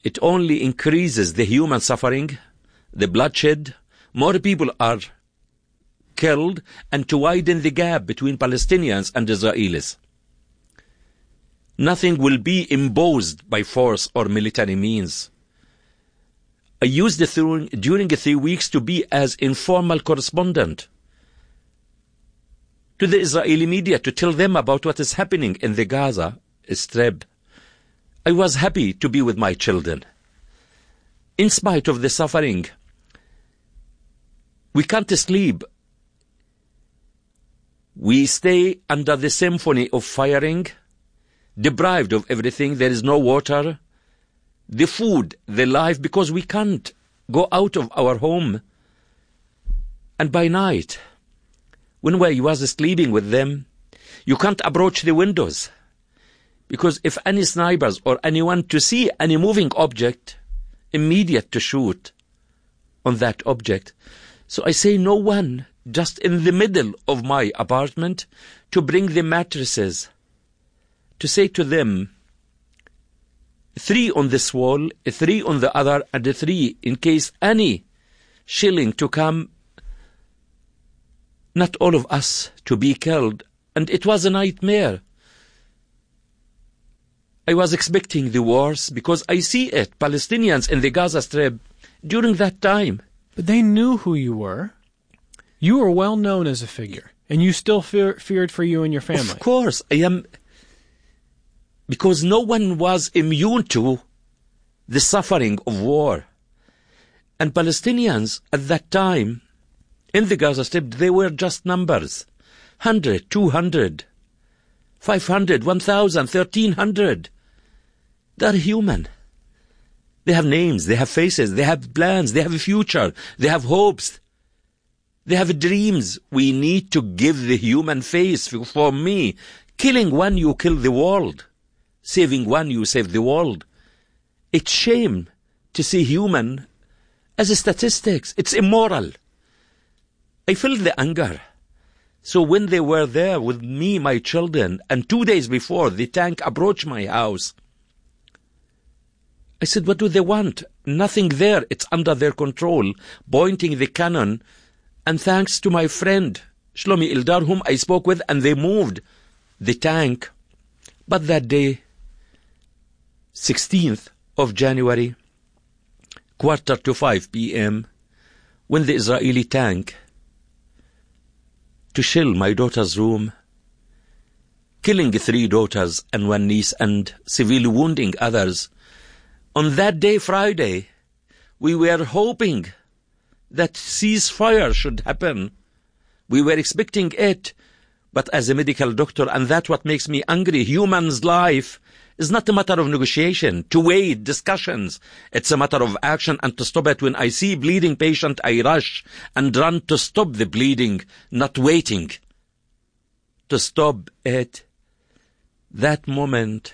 it only increases the human suffering, the bloodshed. More people are killed, and to widen the gap between Palestinians and Israelis. Nothing will be imposed by force or military means. I used during the 3 weeks to be as informal correspondent to the Israeli media to tell them about what is happening in the Gaza Strip. I was happy to be with my children. In spite of the suffering, we can't sleep. We stay under the symphony of firing, deprived of everything. There is no water, the food, the life, because we can't go out of our home. And by night, when I was sleeping with them, you can't approach the windows, because if any snipers or anyone to see any moving object, immediate to shoot on that object. So I say no one, just in the middle of my apartment, to bring the mattresses, to say to them, 3 on this wall, 3 on the other, and 3 in case any shelling to come, not all of us to be killed. And it was a nightmare. I was expecting the worst, because I see it, Palestinians in the Gaza Strip, during that time. But they knew who you were. You were well known as a figure, and you still feared for you and your family. Of course, I am, because no one was immune to the suffering of war. And Palestinians at that time, in the Gaza Strip, they were just numbers. 100, 200, 500, 1,000, 1,300. They're human. They have names, they have faces, they have plans, they have a future, they have hopes, they have dreams. We need to give the human face. For me, killing one, you kill the world. Saving one, you save the world. It's shame to see human as a statistics. It's immoral. I felt the anger. So when they were there with me, my children, and 2 days before the tank approached my house, I said, what do they want? Nothing there. It's under their control, pointing the cannon. And thanks to my friend, Shlomi Eldar, whom I spoke with, and they moved the tank. But that day, 16th of January, 4:45 p.m., when the Israeli tank to shell my daughter's room, killing 3 daughters and 1 niece and severely wounding others. On that day, Friday, we were hoping that ceasefire should happen. We were expecting it. But as a medical doctor, and that's what makes me angry, human's life is not a matter of negotiation, to wait, discussions. It's a matter of action and to stop it. When I see bleeding patient, I rush and run to stop the bleeding, not waiting to stop it. That moment,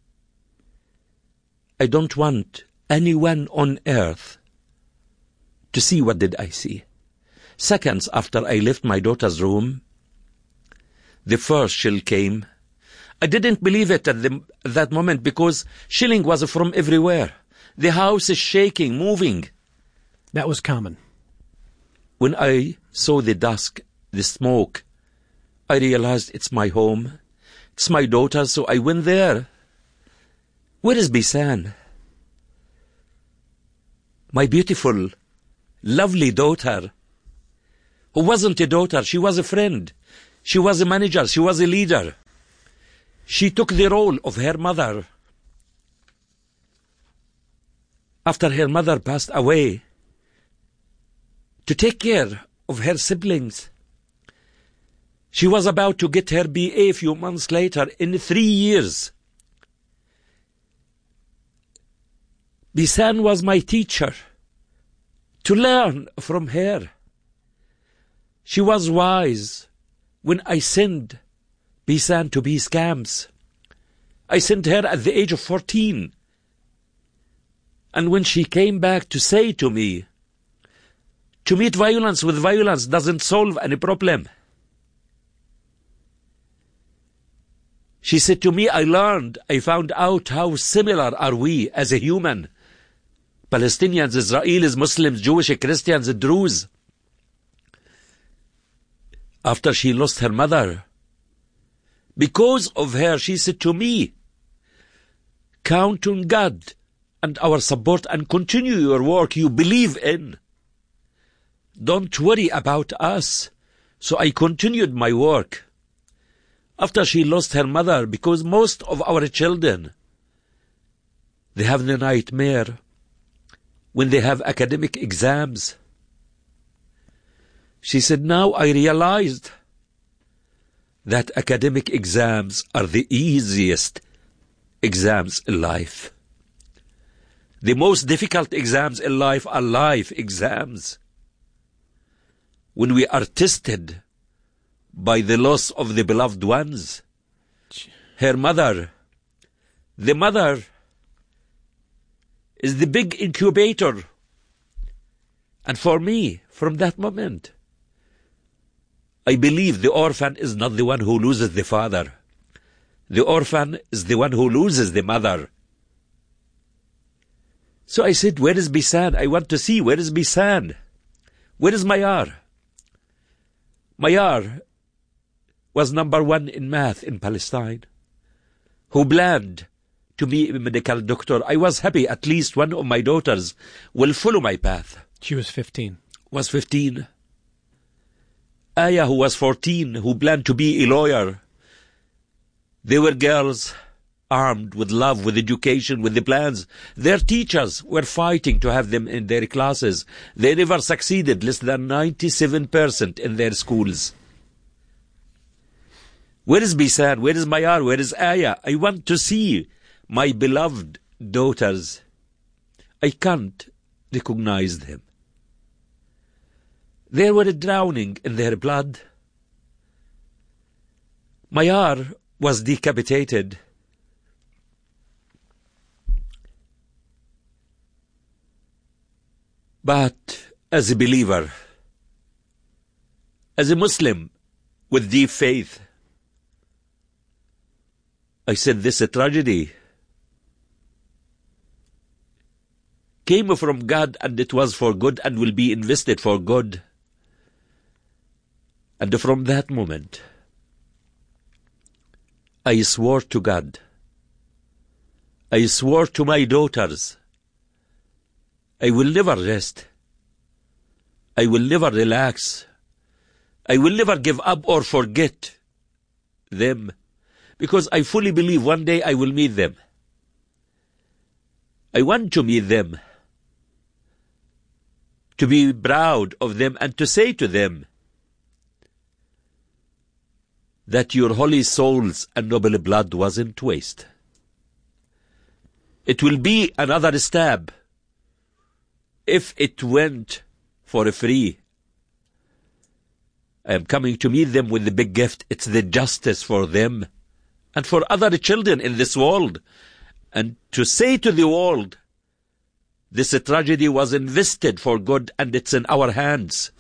I don't want anyone on earth to see what did I see. Seconds after I left my daughter's room, the first shell came. I didn't believe it at that moment, because shelling was from everywhere. The house is shaking, moving. That was common. When I saw the dusk, the smoke, I realized it's my home. It's my daughter, so I went there. Where is Bisan? My beautiful, lovely daughter, who wasn't a daughter, she was a friend. She was a manager, she was a leader. She took the role of her mother. After her mother passed away, to take care of her siblings. She was about to get her BA a few months later. In 3 years, Bisan was my teacher, to learn from her. She was wise. When I sent Bisan to be camps, I sent her at the age of 14. And when she came back to say to me, to meet violence with violence doesn't solve any problem. She said to me, I found out how similar are we as a human. Palestinians, Israelis, Muslims, Jewish, Christians, Druze. After she lost her mother, because of her, she said to me, count on God and our support and continue your work you believe in. Don't worry about us. So I continued my work. After she lost her mother, because most of our children, they have the nightmare when they have academic exams. She said, now I realized that academic exams are the easiest exams in life. The most difficult exams in life are life exams. When we are tested by the loss of the beloved ones, her mother, the mother is the big incubator. And for me, from that moment, I believe the orphan is not the one who loses the father. The orphan is the one who loses the mother. So I said, where is Bisan? I want to see, where is Bisan? Where is Mayar? Mayar was number 1 in math in Palestine, who planned to be a medical doctor. I was happy at least one of my daughters will follow my path. She was 15. Was 15. Aya, who was 14, who planned to be a lawyer. They were girls armed with love, with education, with the plans. Their teachers were fighting to have them in their classes. They never succeeded, less than 97% in their schools. Where is Bisan? Where is Mayar? Where is Aya? I want to see my beloved daughters. I can't recognize them. They were drowning in their blood. Mayar was decapitated. But as a believer, as a Muslim with deep faith, I said this tragedy came from God, and it was for good and will be invested for good. And from that moment, I swore to God, I swore to my daughters, I will never rest. I will never relax. I will never give up or forget them, because I fully believe one day I will meet them. I want to meet them, to be proud of them and to say to them that your holy souls and noble blood wasn't waste. It will be another stab if it went for free. I am coming to meet them with the big gift. It's the justice for them and for other children in this world. And to say to the world, this tragedy was invested for good and it's in our hands.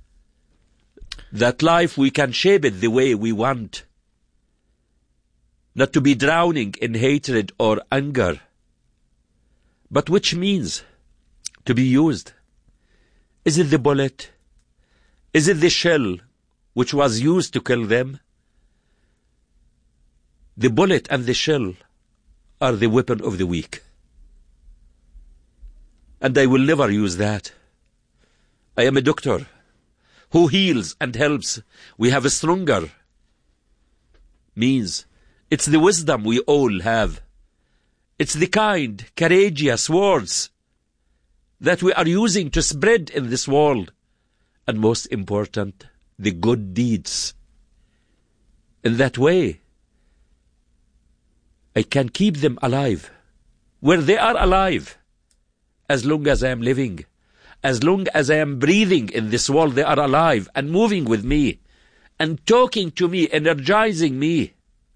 That life, we can shape it the way we want. Not to be drowning in hatred or anger, but which means to be used. Is it the bullet? Is it the shell which was used to kill them? The bullet and the shell are the weapon of the weak. And I will never use that. I am a doctor who heals and helps. We have a stronger means. It's the wisdom we all have. It's the kind, courageous words that we are using to spread in this world. And most important, the good deeds. In that way, I can keep them alive, where they are alive, as long as I am living. As long as I am breathing in this world, they are alive and moving with me and talking to me, energizing me.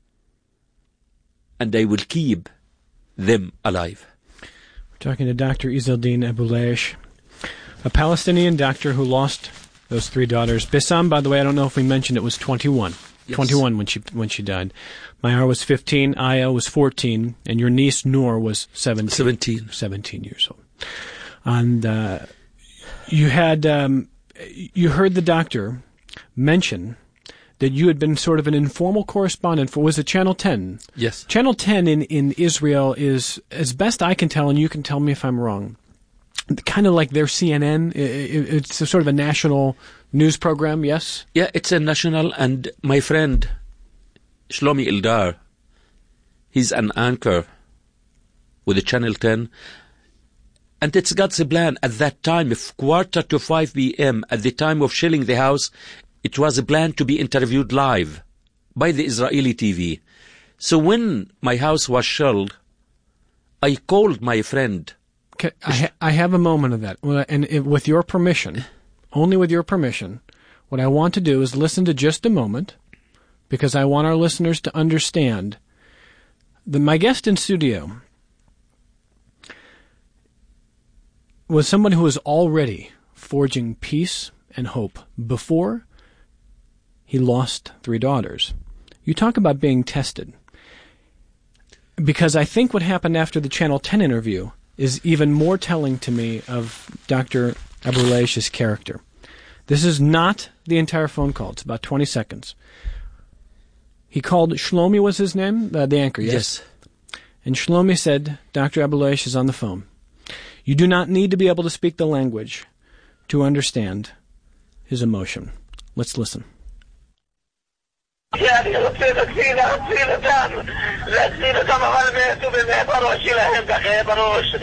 And I will keep them alive. We're talking to Dr. Izzeldin Abuelaish, a Palestinian doctor who lost those 3 daughters. Bissam, by the way, I don't know if we mentioned it, was 21. Yes. 21 when she died. Mayar was 15, Aya was 14, and your niece Noor was 17 years old. And you heard the doctor mention that you had been sort of an informal correspondent for, was it Channel 10? Yes. Channel 10 in Israel is, as best I can tell, and you can tell me if I'm wrong, kind of like their CNN. It's a sort of a national news program, yes? Yeah, it's a national, and my friend Shlomi Eldar, he's an anchor with the Channel 10, and it's God's plan. At that time, 4:45 p.m., at the time of shelling the house, it was a plan to be interviewed live by the Israeli TV. So when my house was shelled, I called my friend. Okay, I have a moment of that. And with your permission, only with your permission, what I want to do is listen to just a moment, because I want our listeners to understand that my guest in studio was someone who was already forging peace and hope before he lost 3 daughters. You talk about being tested. Because I think what happened after the Channel 10 interview is even more telling to me of Dr. Abuelash's character. This is not the entire phone call. It's about 20 seconds. He called, Shlomi was his name, the anchor, yes? Yes. And Shlomi said, Dr. Abuelash is on the phone. You do not need to be able to speak the language to understand his emotion. Let's listen. אני רוצה להציל אותם, אבל מתו בראש שלהם, ככה בראש,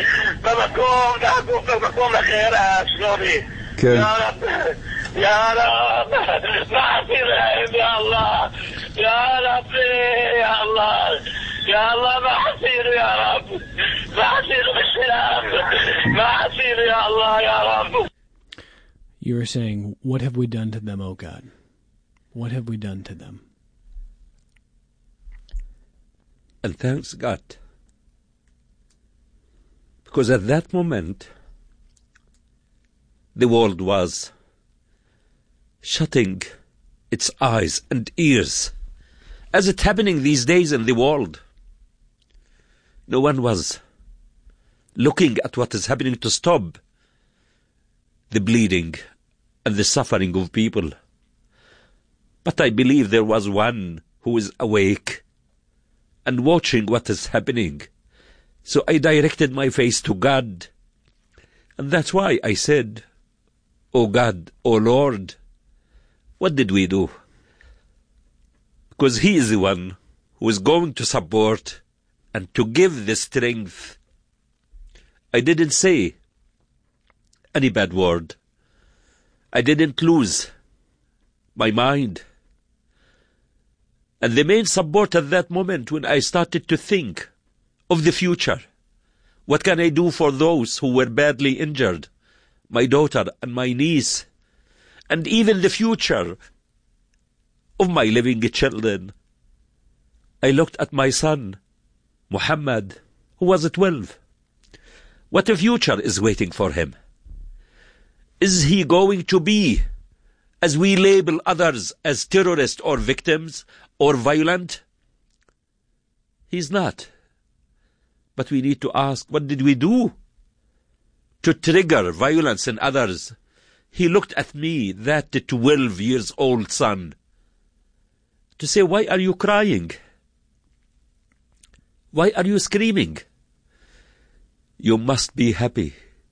במקום אחר, שלומי. כן. יא רב, מה עשי להם, יא אללה, יא רב, יא אללה, יא אללה, מה עשינו, יא רב, מה עשינו בשבילם, מה עשינו, יא אללה, יא רב. You were saying, what have we done to them, O God? What have we done to them? And thanks God. Because at that moment, the world was shutting its eyes and ears, as it's happening these days in the world. No one was looking at what is happening to stop the bleeding and the suffering of people. But I believe there was one who is awake and watching what is happening. So I directed my face to God. And that's why I said, Oh God, oh Lord, what did we do? Because He is the one who is going to support and to give the strength. I didn't say any bad word. I didn't lose my mind. And the main support at that moment, when I started to think of the future, what can I do for those who were badly injured, my daughter and my niece, and even the future of my living children. I looked at my son, Muhammad, who was 12. What a future is waiting for him? Is he going to be, as we label others, as terrorists or victims or violent? He's not. But we need to ask, what did we do to trigger violence in others? He looked at me, that 12 years old son, to say, why are you crying? Why are you screaming? You must be happy.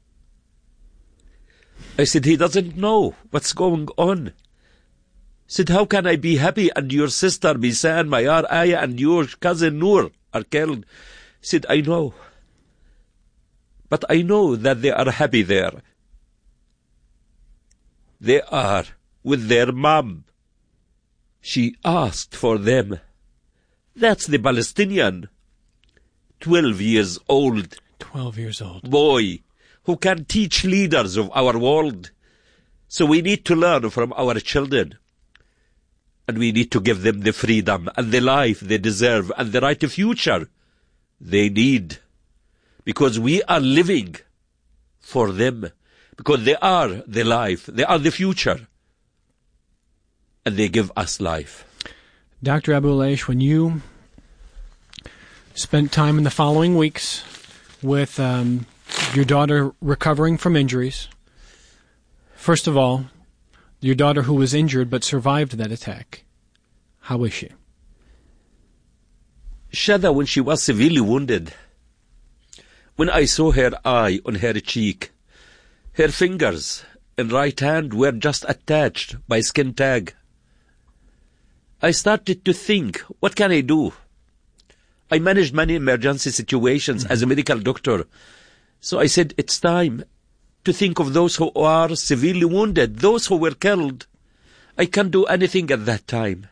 I said, he doesn't know what's going on. I said, how can I be happy and your sister Bisan, Mayar, Aya, and your cousin Noor are killed? I said, I know. But I know that they are happy there. They are with their mom. She asked for them. That's the Palestinian 12 years old 12 years old boy who can teach leaders of our world. So we need to learn from our children. And we need to give them the freedom and the life they deserve and the right future they need. Because we are living for them. Because they are the life. They are the future. And they give us life. Dr. Abuelash, when you spent time in the following weeks with your daughter recovering from injuries. First of all, your daughter who was injured but survived that attack. How is she? Shada, when she was severely wounded, when I saw her eye on her cheek, her fingers and right hand were just attached by skin tag. I started to think, what can I do? I managed many emergency situations as a medical doctor. So I said, it's time to think of those who are severely wounded, those who were killed. I can't do anything at that time.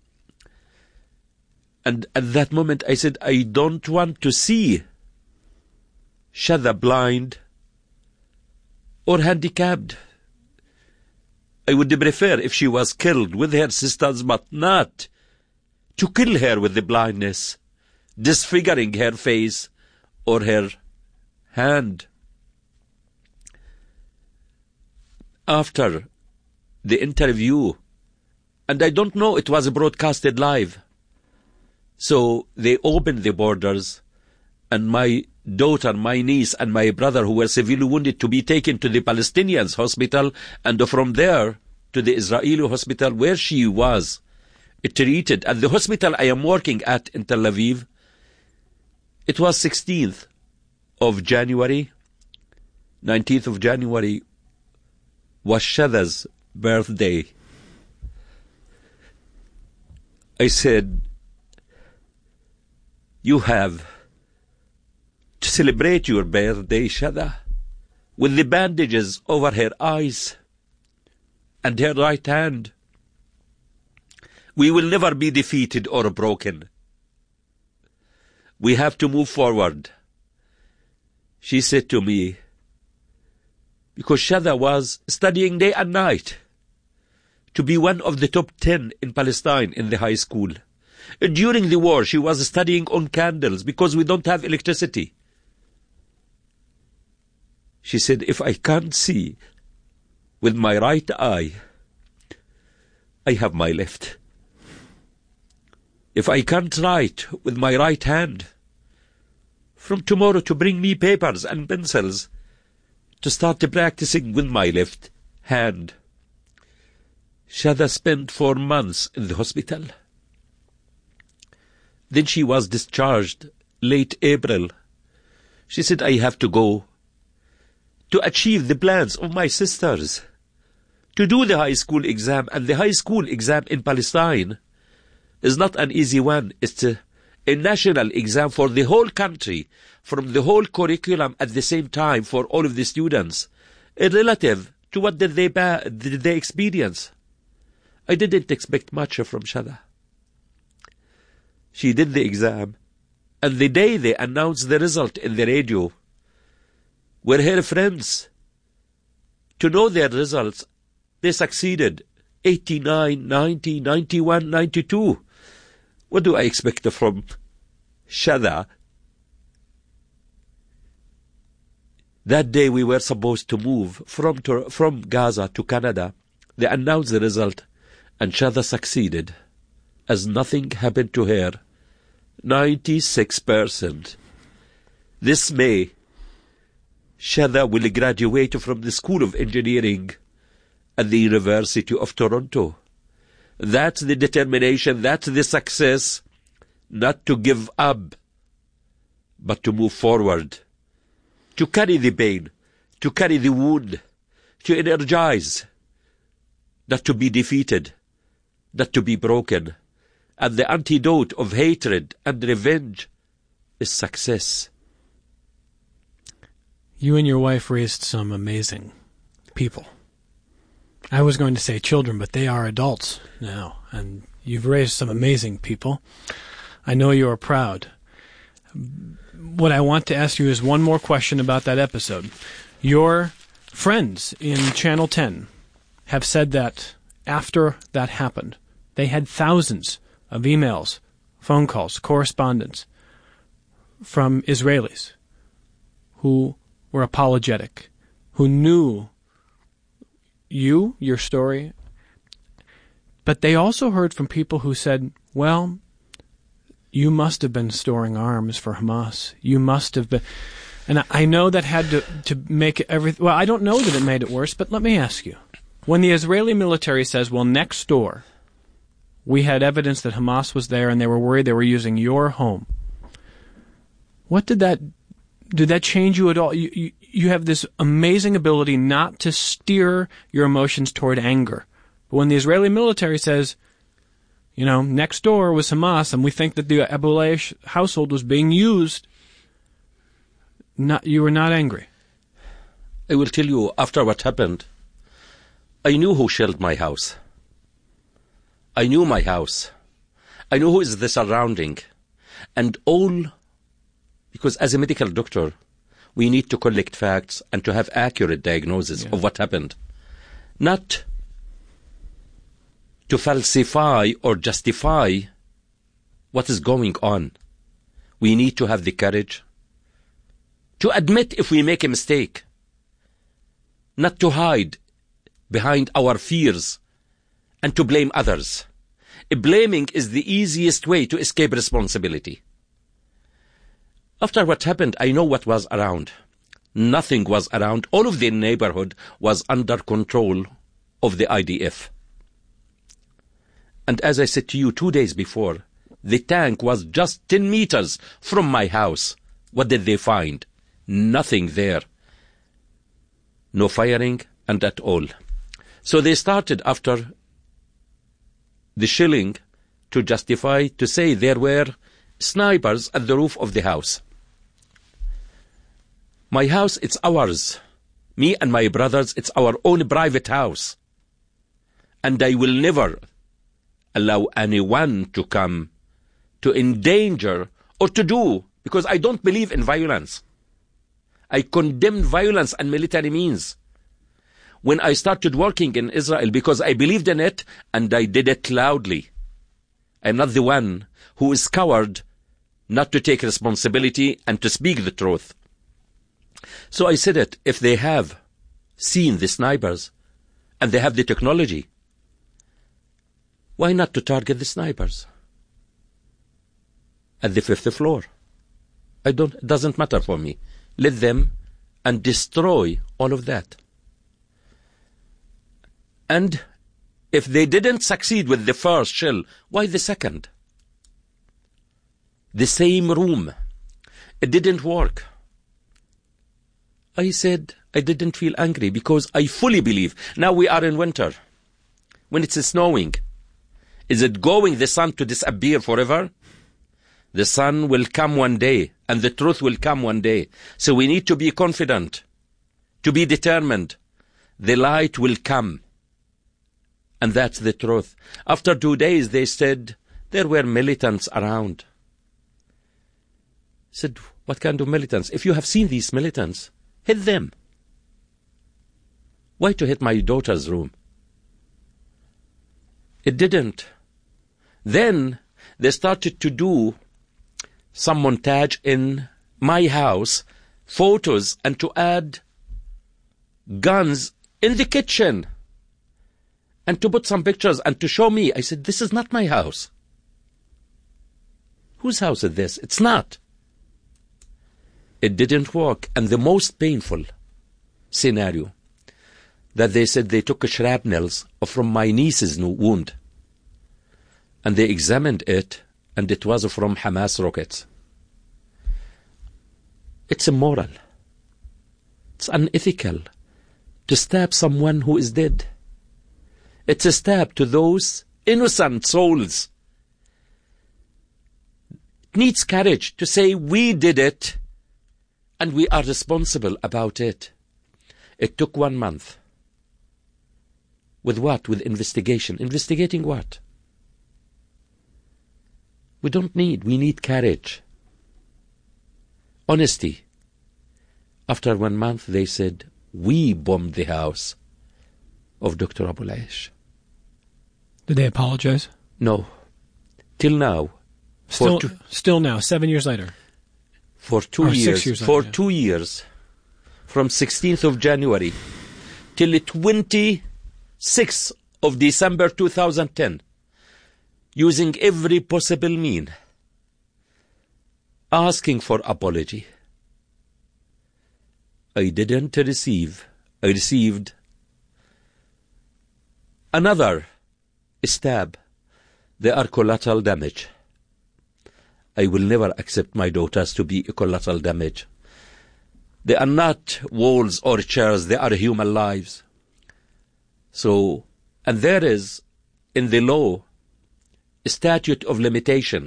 And at that moment I said, I don't want to see Shada blind or handicapped. I would prefer if she was killed with her sisters, but not to kill her with the blindness, disfiguring her face or her hand. After the interview, and I don't know, it was broadcasted live, so they opened the borders, and my daughter, my niece, and my brother, who were severely wounded, to be taken to the Palestinians hospital, and from there to the Israeli hospital where she was treated. At the hospital I am working at in Tel Aviv, it was 16th of January, 19th of January was Shada's birthday. I said, you have to celebrate your birthday, Shada, with the bandages over her eyes and her right hand. We will never be defeated or broken. We have to move forward. She said to me, because Shada was studying day and night to be one of the top 10 in Palestine in the high school. During the war, she was studying on candles because we don't have electricity. She said, if I can't see with my right eye, I have my left. If I can't write with my right hand, from tomorrow to bring me papers and pencils to start practicing with my left hand. Shada spent 4 months in the hospital. Then she was discharged late April. She said, I have to go to achieve the plans of my sisters, to do the high school exam. And the high school exam in Palestine is not an easy one. It's a national exam for the whole country, from the whole curriculum at the same time for all of the students, relative to what did they experience. I didn't expect much from Shada. She did the exam, and the day they announced the result in the radio, were her friends. To know their results, they succeeded 89, 90, 91, 92. What do I expect from Shada? That day we were supposed to move from Gaza to Canada. They announced the result, and Shada succeeded, as nothing happened to her. 96%. This May, Shada will graduate from the School of Engineering at the University of Toronto. That's the determination, that's the success, not to give up, but to move forward, to carry the pain, to carry the wound, to energize, not to be defeated, not to be broken. And the antidote of hatred and revenge is success. You and your wife raised some amazing people. I was going to say children, but they are adults now, and you've raised some amazing people. I know you are proud. What I want to ask you is one more question about that episode. Your friends in Channel 10 have said that after that happened, they had thousands of emails, phone calls, correspondence from Israelis who were apologetic, who knew you, your story, but they also heard from people who said, well, you must have been storing arms for Hamas. You must have been. And I know that had to make everything... Well, I don't know that it made it worse, but let me ask you. When the Israeli military says, well, next door, we had evidence that Hamas was there and they were worried they were using your home, what did that change you at all? You have this amazing ability not to steer your emotions toward anger. But when the Israeli military says, next door was Hamas and we think that the Abuleish household was being used, you were not angry. I will tell you, after what happened, I knew who shelled my house. I knew my house. I knew who is the surrounding. And all, because as a medical doctor, we need to collect facts and to have accurate diagnosis of what happened. Not to falsify or justify what is going on. We need to have the courage to admit if we make a mistake, not to hide behind our fears and to blame others. Blaming is the easiest way to escape responsibility. After what happened, I know what was around. Nothing was around. All of the neighborhood was under control of the IDF. And as I said to you 2 days before, the tank was just 10 meters from my house. What did they find? Nothing there. No firing and at all. So they started after the shelling to justify, to say there were snipers at the roof of the house. My house, it's ours. Me and my brothers, it's our own private house. And I will never allow anyone to come to endanger or to do, because I don't believe in violence. I condemn violence and military means. When I started working in Israel, because I believed in it, and I did it loudly. I'm not the one who is coward not to take responsibility and to speak the truth. So I said it, if they have seen the snipers and they have the technology, why not to target the snipers at the 5th floor? It doesn't matter for me. Let them and destroy all of that. And if they didn't succeed with the first shell, why the second? The same room. It didn't work. I said I didn't feel angry because I fully believe. Now we are in winter. When it's snowing, is it going the sun to disappear forever? The sun will come one day and the truth will come one day. So we need to be confident, to be determined. The light will come. And that's the truth. After 2 days, they said there were militants around. I said, what kind of militants? If you have seen these militants, hit them. Why to hit my daughter's room? It didn't. Then they started to do some montage in my house, photos, and to add guns in the kitchen. And to put some pictures and to show me. I said, this is not my house. Whose house is this? It's not. It didn't work. And the most painful scenario, that they said they took shrapnels from my niece's wound. And they examined it, and it was from Hamas rockets. It's immoral. It's unethical to stab someone who is dead. It's a stab to those innocent souls. It needs courage to say we did it and we are responsible about it. It took 1 month. With what? With investigation. Investigating what? We need courage. Honesty. After 1 month, they said, we bombed the house of Dr. Abuleish. Did they apologize? No. Till now. Still now, 7 years later. For 2 years. 6 years later, for 2 years. From 16th of January till the 26th of December 2010. Using every possible mean. Asking for apology. I received another stab. They are collateral damage. I will never accept my daughters to be a collateral damage. They are not walls or chairs, they are human lives. So, and there is, in the law, a statute of limitation.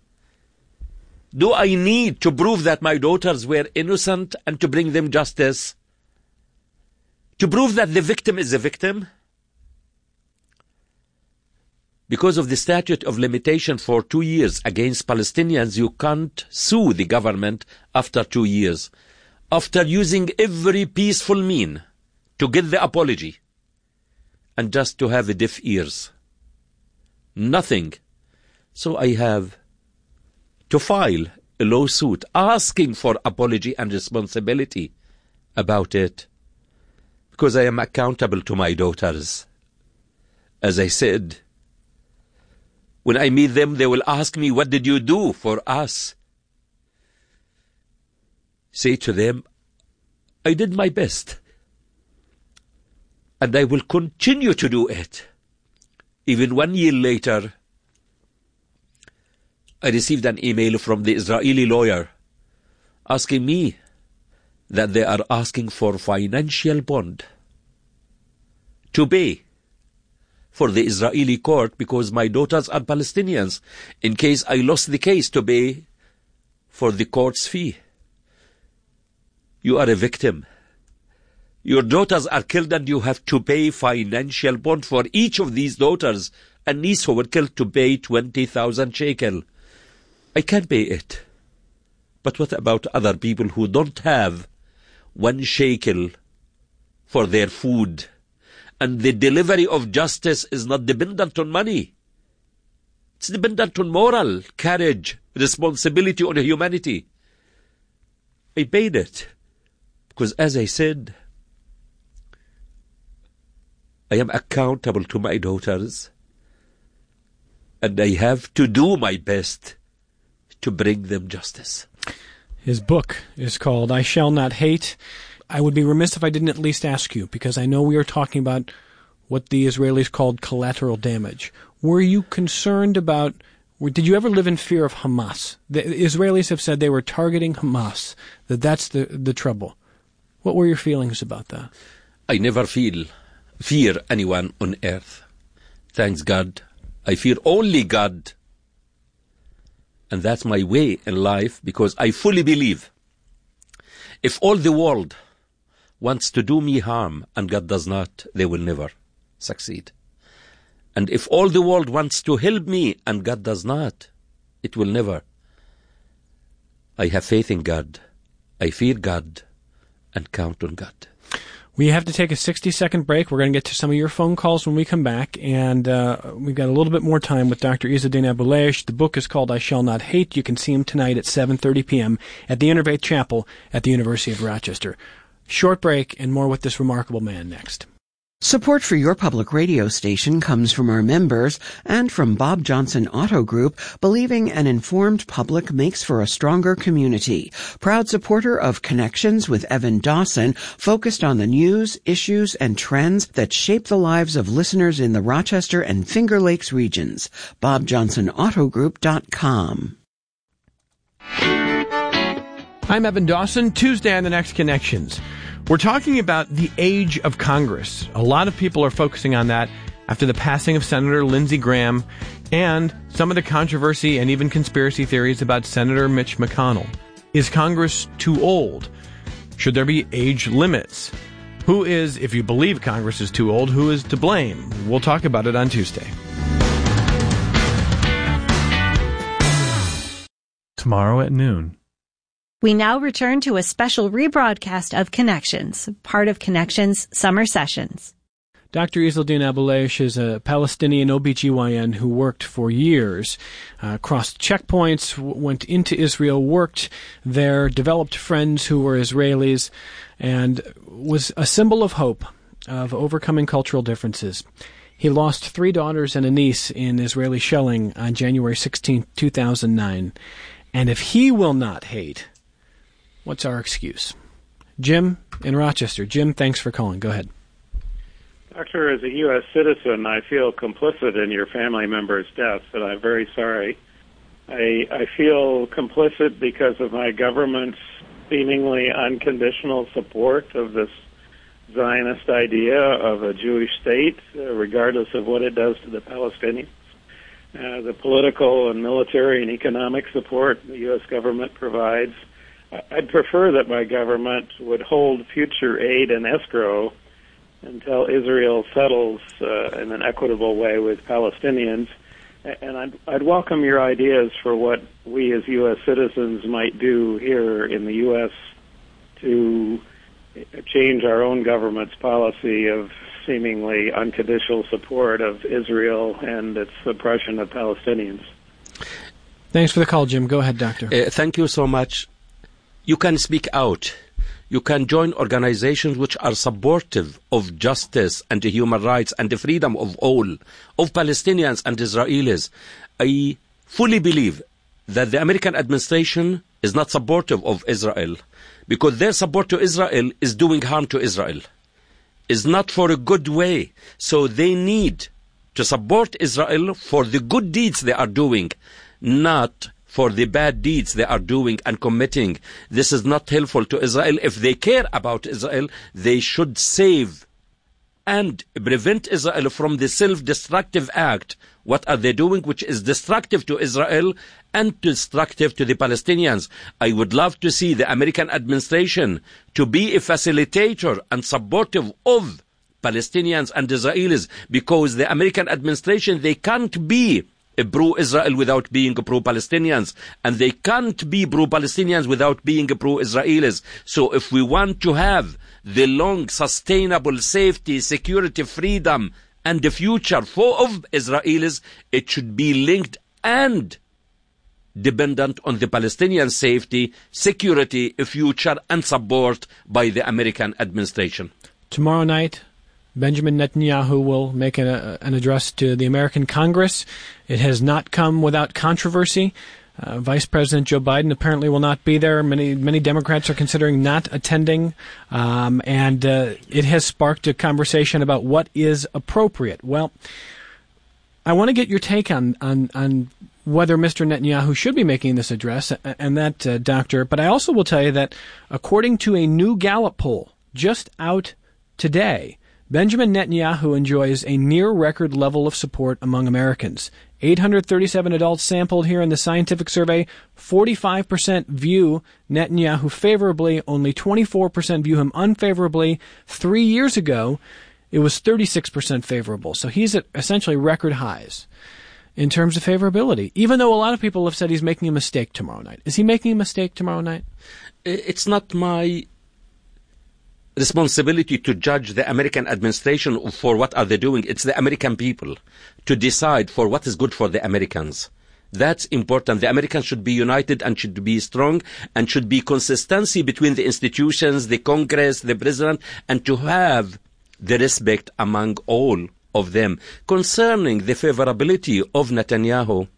Do I need to prove that my daughters were innocent and to bring them justice? To prove that the victim is a victim? Because of the statute of limitation for 2 years against Palestinians, you can't sue the government after 2 years. After using every peaceful mean to get the apology and just to have deaf ears. Nothing. So I have to file a lawsuit asking for apology and responsibility about it, because I am accountable to my daughters. As I said, when I meet them, they will ask me, what did you do for us? Say to them, I did my best, and I will continue to do it. Even 1 year later, I received an email from the Israeli lawyer asking me that they are asking for financial bond to pay for the Israeli court because my daughters are Palestinians, in case I lost the case, to pay for the court's fee. You are a victim. Your daughters are killed and you have to pay financial bond for each of these daughters and niece who were killed to pay 20,000 shekel. I can't pay it. But what about other people who don't have 1 shekel for their food? And the delivery of justice is not dependent on money. It's dependent on moral, courage, responsibility, on humanity. I paid it. Because as I said, I am accountable to my daughters. And I have to do my best to bring them justice. His book is called I Shall Not Hate. I would be remiss if I didn't at least ask you, because I know we are talking about what the Israelis called collateral damage. Were you concerned about, did you ever live in fear of Hamas? The Israelis have said they were targeting Hamas, that's the trouble. What were your feelings about that? I never fear anyone on earth. Thanks God. I fear only God. And that's my way in life, because I fully believe if all the world wants to do me harm and God does not, they will never succeed. And if all the world wants to help me and God does not, it will never. I have faith in God. I fear God and count on God. We have to take a 60-second break. We're going to get to some of your phone calls when we come back, and we've got a little bit more time with Dr. Izzadin Abuelaish. The book is called I Shall Not Hate. You can see him tonight at 7:30 p.m. at the Innerfaith Chapel at the University of Rochester. Short break and more with this remarkable man next. Support for your public radio station comes from our members and from Bob Johnson Auto Group, believing an informed public makes for a stronger community. Proud supporter of Connections with Evan Dawson, focused on the news, issues, and trends that shape the lives of listeners in the Rochester and Finger Lakes regions. BobJohnsonAutoGroup.com. I'm Evan Dawson. Tuesday on the next Connections. We're talking about the age of Congress. A lot of people are focusing on that after the passing of Senator Lindsey Graham and some of the controversy and even conspiracy theories about Senator Mitch McConnell. Is Congress too old? Should there be age limits? Who is, if you believe Congress is too old, who is to blame? We'll talk about it on Tuesday. Tomorrow at noon. We now return to a special rebroadcast of Connections, part of Connections Summer Sessions. Dr. Izzadin Abuelaish is a Palestinian OBGYN who worked for years, crossed checkpoints, went into Israel, worked there, developed friends who were Israelis, and was a symbol of hope, of overcoming cultural differences. He lost 3 daughters and a niece in Israeli shelling on January 16, 2009. And if he will not hate, what's our excuse? Jim in Rochester. Jim, thanks for calling. Go ahead. Doctor, as a U.S. citizen, I feel complicit in your family member's death, and I'm very sorry. I feel complicit because of my government's seemingly unconditional support of this Zionist idea of a Jewish state, regardless of what it does to the Palestinians. The political and military and economic support the U.S. government provides. I'd prefer that my government would hold future aid in escrow until Israel settles in an equitable way with Palestinians. And I'd welcome your ideas for what we as U.S. citizens might do here in the U.S. to change our own government's policy of seemingly unconditional support of Israel and its oppression of Palestinians. Thanks for the call, Jim. Go ahead, Doctor. Thank you so much. You can speak out. You can join organizations which are supportive of justice and human rights and the freedom of all, of Palestinians and Israelis. I fully believe that the American administration is not supportive of Israel because their support to Israel is doing harm to Israel. Is not for a good way. So they need to support Israel for the good deeds they are doing, not for the bad deeds they are doing and committing. This is not helpful to Israel. If they care about Israel, they should save and prevent Israel from the self-destructive act. What are they doing which is destructive to Israel and destructive to the Palestinians? I would love to see the American administration to be a facilitator and supportive of Palestinians and Israelis, because the American administration, they can't be pro-Israel without being pro-Palestinians, and they can't be pro-Palestinians without being pro-Israelis. So if we want to have the long, sustainable safety, security, freedom, and the future of Israelis, it should be linked and dependent on the Palestinian safety, security, future, and support by the American administration. Tomorrow night, Benjamin Netanyahu will make an address to the American Congress. It has not come without controversy. Vice President Joe Biden apparently will not be there. Many Democrats are considering not attending, and it has sparked a conversation about what is appropriate. Well, I want to get your take on whether Mr. Netanyahu should be making this address, and that, Doctor. But I also will tell you that according to a new Gallup poll just out today, Benjamin Netanyahu enjoys a near-record level of support among Americans. 837 adults sampled here in the scientific survey. 45% view Netanyahu favorably. Only 24% view him unfavorably. 3 years ago, it was 36% favorable. So he's at essentially record highs in terms of favorability, even though a lot of people have said he's making a mistake tomorrow night. Is he making a mistake tomorrow night? It's not my responsibility to judge the American administration for what are they doing. It's the American people to decide for what is good for the Americans. That's important. The Americans should be united and should be strong and should be consistency between the institutions, the Congress, the President, and to have the respect among all of them. Concerning the favorability of Netanyahu,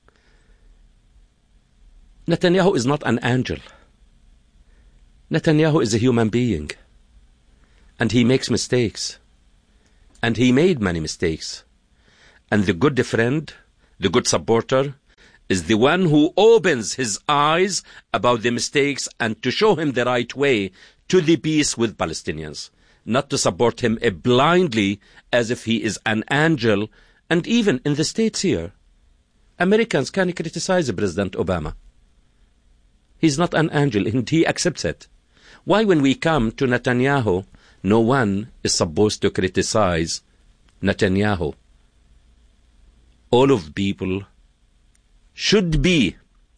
Netanyahu is not an angel. Netanyahu is a human being. And he makes mistakes. And he made many mistakes. And the good friend, the good supporter, is the one who opens his eyes about the mistakes and to show him the right way to the peace with Palestinians. Not to support him blindly as if he is an angel. And even in the States here, Americans can criticize President Obama. He's not an angel, and he accepts it. Why, when we come to Netanyahu, no one is supposed to criticize Netanyahu? All of people should be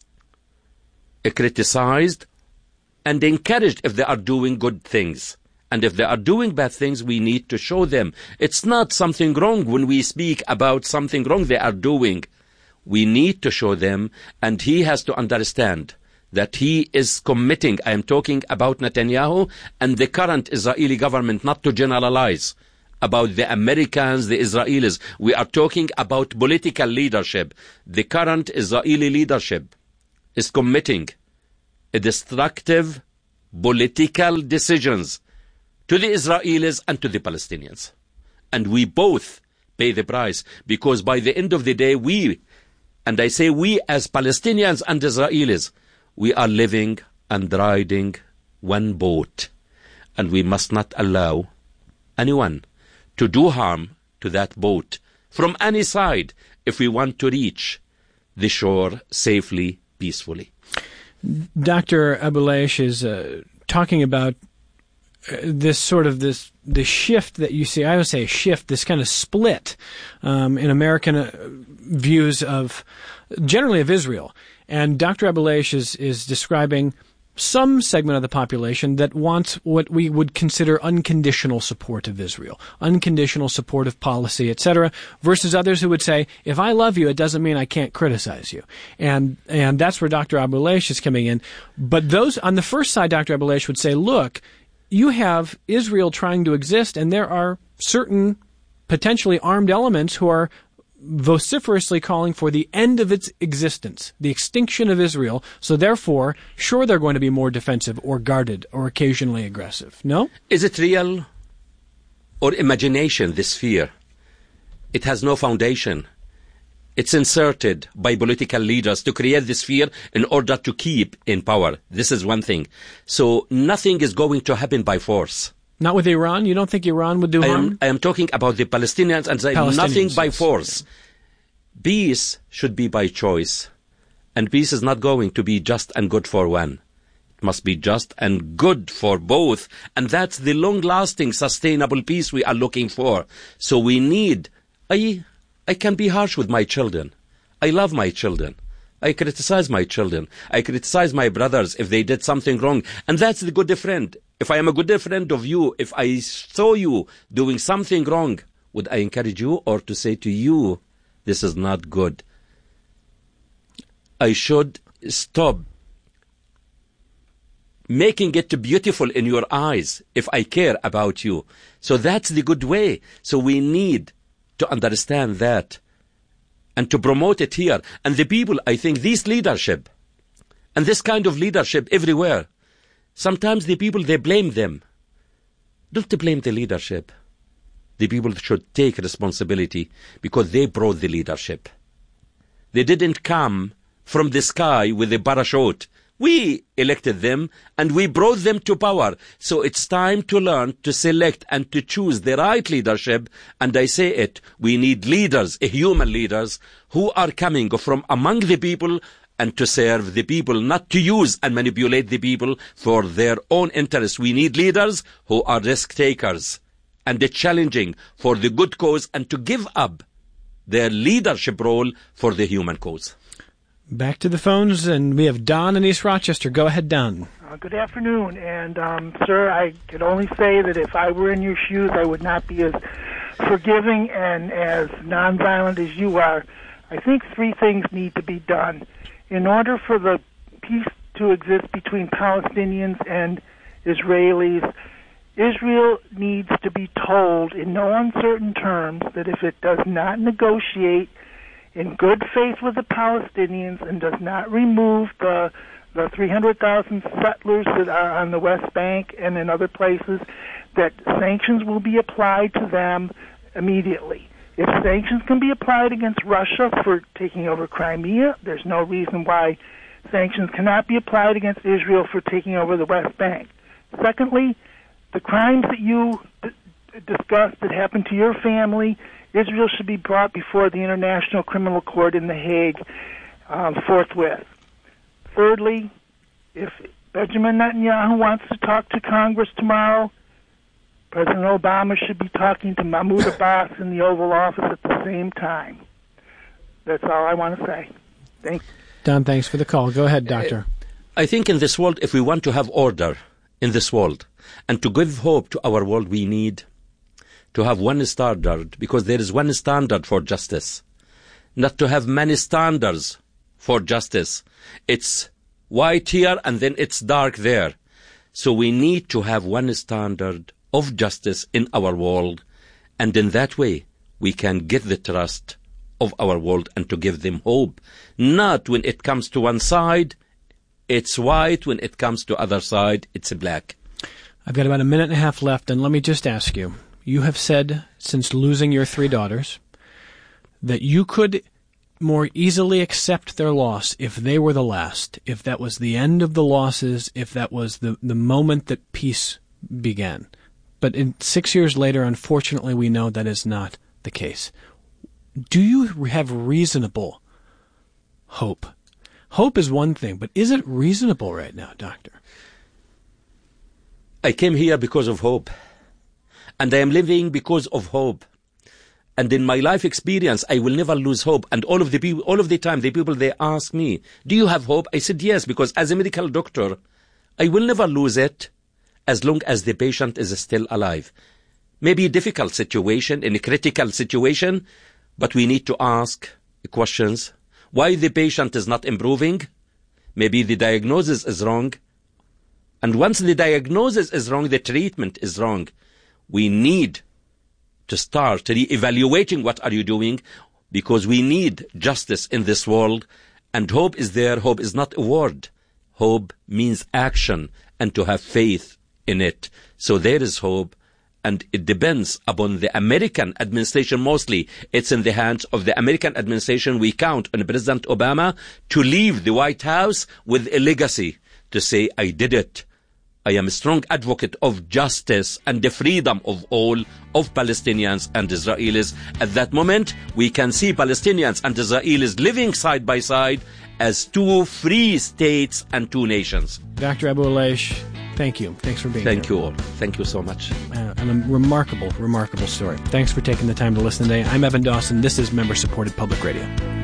criticized and encouraged if they are doing good things. And if they are doing bad things, we need to show them. It's not something wrong when we speak about something wrong they are doing. We need to show them, and he has to understand that he is committing. I am talking about Netanyahu and the current Israeli government, not to generalize about the Americans, the Israelis. We are talking about political leadership. The current Israeli leadership is committing a destructive political decisions to the Israelis and to the Palestinians. And we both pay the price, because by the end of the day, we, and I say we as Palestinians and Israelis, we are living and riding one boat. And we must not allow anyone to do harm to that boat from any side if we want to reach the shore safely, peacefully. Dr. Abuelaish is talking about this shift that you see. I would say a shift, this kind of split in American views of generally of Israel. And Dr. Abuelaish is describing some segment of the population that wants what we would consider unconditional support of Israel, unconditional support of policy, etc., versus others who would say, if I love you, it doesn't mean I can't criticize you. And that's where Dr. Abuelaish is coming in. But those on the first side, Dr. Abuelaish would say, look, you have Israel trying to exist, and there are certain potentially armed elements who are vociferously calling for the end of its existence, the extinction of Israel. So therefore, sure, they're going to be more defensive or guarded or occasionally aggressive. No? Is it real or imagination, this fear? It has no foundation. It's inserted by political leaders to create this fear in order to keep in power. This is one thing. So nothing is going to happen by force. Not with Iran? You don't think Iran would do harm? I am talking about the Palestinians and saying nothing by force. Peace should be by choice. And peace is not going to be just and good for one. It must be just and good for both. And that's the long-lasting, sustainable peace we are looking for. So we need... I can be harsh with my children. I love my children. I criticize my children. I criticize my brothers if they did something wrong. And that's the good friend. If I am a good friend of you, if I saw you doing something wrong, would I encourage you or to say to you, this is not good? I should stop making it beautiful in your eyes if I care about you. So that's the good way. So we need to understand that and to promote it here. And the people, I think, this leadership and this kind of leadership everywhere, sometimes the people, they blame them. Don't blame the leadership. The people should take responsibility because they brought the leadership. They didn't come from the sky with a parachute. We elected them and we brought them to power. So it's time to learn to select and to choose the right leadership. And I say it, we need leaders, human leaders, who are coming from among the people and to serve the people, not to use and manipulate the people for their own interests. We need leaders who are risk takers and challenging for the good cause and to give up their leadership role for the human cause. Back to the phones, and we have Don in East Rochester. Go ahead, Don. Good afternoon. And, sir, I could only say that if I were in your shoes, I would not be as forgiving and as nonviolent as you are. I think three things need to be done. In order for the peace to exist between Palestinians and Israelis, Israel needs to be told in no uncertain terms that if it does not negotiate in good faith with the Palestinians and does not remove the 300,000 settlers that are on the West Bank and in other places, that sanctions will be applied to them immediately. If sanctions can be applied against Russia for taking over Crimea, there's no reason why sanctions cannot be applied against Israel for taking over the West Bank. Secondly, the crimes that you discussed that happened to your family, Israel should be brought before the International Criminal Court in The Hague forthwith. Thirdly, if Benjamin Netanyahu wants to talk to Congress tomorrow, President Obama should be talking to Mahmoud Abbas in the Oval Office at the same time. That's all I want to say. Thanks. Don, thanks for the call. Go ahead, Doctor. I think in this world, if we want to have order in this world and to give hope to our world, we need to have one standard, because there is one standard for justice, not to have many standards for justice. It's white here and then it's dark there. So we need to have one standard of justice in our world, and in that way we can get the trust of our world and to give them hope, not when it comes to one side it's white. When it comes to other side, it's black. I've got about a minute and a half left, and let me just ask you. You have said, since losing your 3 daughters, that you could more easily accept their loss if they were the last, if that was the end of the losses, if that was the moment that peace began. But 6 years later, unfortunately, we know that is not the case. Do you have reasonable hope? Hope is one thing, but is it reasonable right now, Doctor? I came here because of hope, and I am living because of hope. And in my life experience, I will never lose hope. And all of the time, the people, they ask me, do you have hope? I said yes, because as a medical doctor, I will never lose it as long as the patient is still alive. Maybe a difficult situation, in a critical situation, but we need to ask questions. Why the patient is not improving? Maybe the diagnosis is wrong. And once the diagnosis is wrong, the treatment is wrong. We need to start re-evaluating what are you doing, because we need justice in this world, and hope is there. Hope is not a word. Hope means action and to have faith in it. So there is hope, and it depends upon the American administration mostly. It's in the hands of the American administration. We count on President Obama to leave the White House with a legacy to say, I did it. I am a strong advocate of justice and the freedom of all, of Palestinians and Israelis. At that moment, we can see Palestinians and Israelis living side by side as 2 free states and 2 nations. Dr. Abu Alaysh, thank you. Thanks for being here. Thank you all. Thank you so much. And a remarkable, remarkable story. Thanks for taking the time to listen today. I'm Evan Dawson. This is member-supported public radio.